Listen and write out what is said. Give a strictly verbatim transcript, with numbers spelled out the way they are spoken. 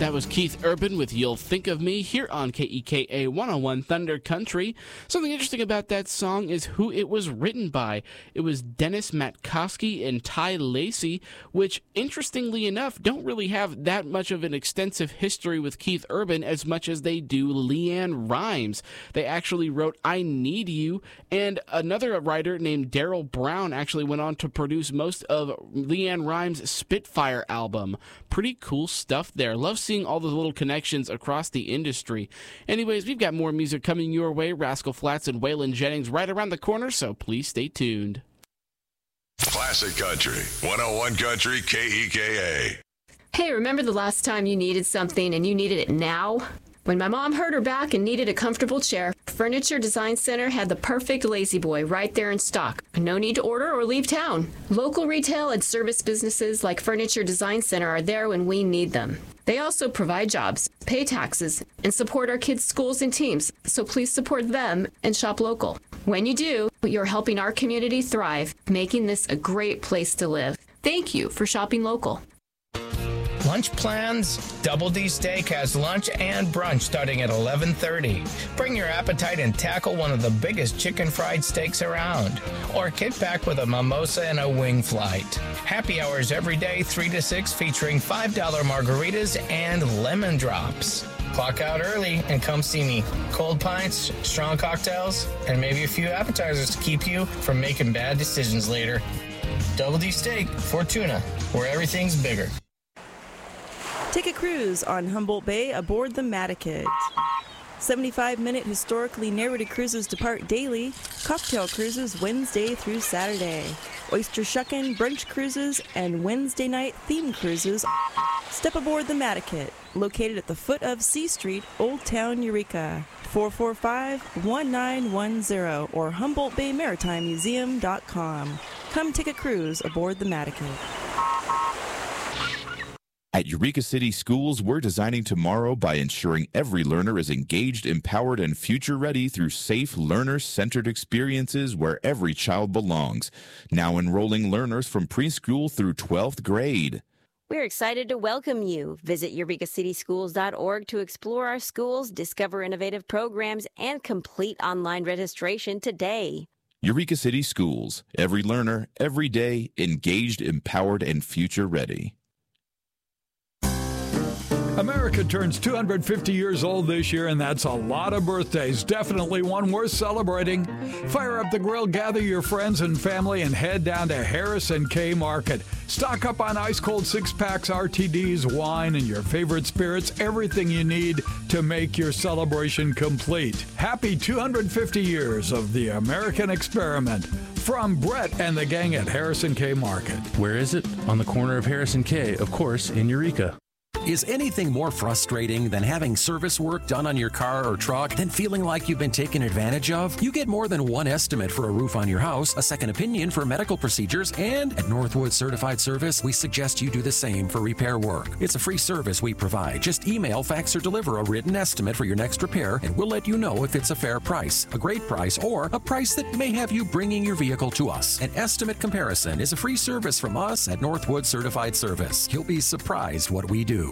That was Keith Urban with You'll Think of Me here on K E K A one oh one Thunder Country. Something interesting about that song is who it was written by. It was Dennis Matkowski and Ty Lacey, which, interestingly enough, don't really have that much of an extensive history with Keith Urban as much as they do LeAnn Rimes. They actually wrote I Need You, and another writer named Daryl Brown actually went on to produce most of LeAnn Rimes' Spitfire album. Pretty cool stuff there. Love seeing all the little connections across the industry. Anyways, we've got more music coming your way. Rascal Flatts and Waylon Jennings right around the corner, so please stay tuned. Classic Country, one oh one Country, K E K A. Hey, remember the last time you needed something and you needed it now? When my mom hurt her back and needed a comfortable chair, Furniture Design Center had the perfect Lazy Boy right there in stock. No need to order or leave town. Local retail and service businesses like Furniture Design Center are there when we need them. They also provide jobs, pay taxes, and support our kids' schools and teams, so please support them and shop local. When you do, you're helping our community thrive, making this a great place to live. Thank you for shopping local. Lunch plans? Double D Steak has lunch and brunch starting at eleven thirty. Bring your appetite and tackle one of the biggest chicken fried steaks around. Or kick back with a mimosa and a wing flight. Happy hours every day, three to six, featuring five dollar margaritas and lemon drops. Clock out early and come see me. Cold pints, strong cocktails, and maybe a few appetizers to keep you from making bad decisions later. Double D Steak, Fortuna, where everything's bigger. Take a cruise on Humboldt Bay aboard the Mataket. seventy-five minute historically narrated cruises depart daily. Cocktail cruises Wednesday through Saturday. Oyster shuckin', brunch cruises, and Wednesday night theme cruises. Step aboard the Mataket, located at the foot of C Street, Old Town, Eureka. four four five, one nine one zero or Humboldt Bay Maritime Museum dot com. Come take a cruise aboard the Mataket. At Eureka City Schools, we're designing tomorrow by ensuring every learner is engaged, empowered, and future-ready through safe, learner-centered experiences where every child belongs. Now enrolling learners from preschool through twelfth grade. We're excited to welcome you. Visit eureka city schools dot org to explore our schools, discover innovative programs, and complete online registration today. Eureka City Schools. Every learner, every day, engaged, empowered, and future-ready. America turns two hundred fifty years old this year, and that's a lot of birthdays. Definitely one worth celebrating. Fire up the grill, gather your friends and family, and head down to Harrison K Market. Stock up on ice-cold six-packs, R T Ds, wine, and your favorite spirits, everything you need to make your celebration complete. Happy two hundred fifty years of the American experiment. From Brett and the gang at Harrison K Market. Where is it? On the corner of Harrison K, of course, in Eureka. Is anything more frustrating than having service work done on your car or truck than feeling like you've been taken advantage of? You get more than one estimate for a roof on your house, a second opinion for medical procedures, and at Northwood Certified Service, we suggest you do the same for repair work. It's a free service we provide. Just email, fax, or deliver a written estimate for your next repair, and we'll let you know if it's a fair price, a great price, or a price that may have you bringing your vehicle to us. An estimate comparison is a free service from us at Northwood Certified Service. You'll be surprised what we do.